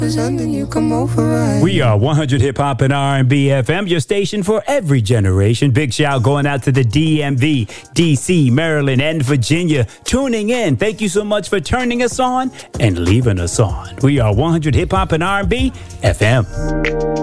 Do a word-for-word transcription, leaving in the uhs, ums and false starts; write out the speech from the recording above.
You come over right. We are one hundred Hip Hop and R and B F M, your station for every generation. Big shout going out to the D M V, D C, Maryland, and Virginia tuning in. Thank you so much for turning us on and leaving us on. We are one hundred Hip Hop and R and B F M.